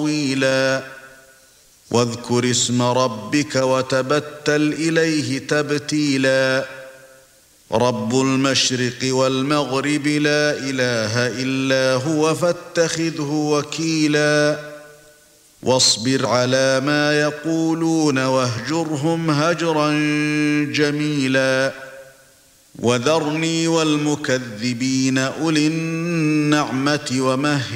طويلا واذكر اسم ربك وتبتل إليه تبتيلا رب المشرق والمغرب لا إله إلا هو فاتخذه وكيلا واصبر على ما يقولون واهجرهم هجرا جميلا وذرني والمكذبين أولي النعمة ومهل